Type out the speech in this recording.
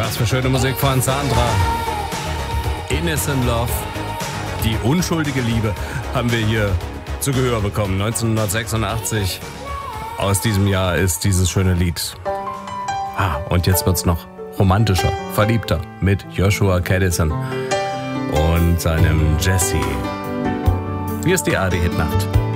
Was für schöne Musik von Sandra. Innocent Love. Die unschuldige Liebe haben wir hier zu Gehör bekommen. 1986. Aus diesem Jahr ist dieses schöne Lied. Und jetzt wird's noch romantischer, verliebter mit Joshua Kadison und seinem Jesse. Hier ist die ARD-Hitnacht.